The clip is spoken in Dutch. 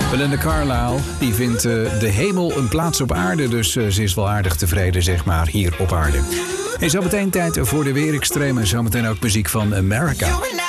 Belinda Carlisle die vindt de hemel een plaats op aarde. Dus ze is wel aardig tevreden, zeg maar, hier op aarde. En zo meteen tijd voor de weerextremen. Zometeen ook muziek van America.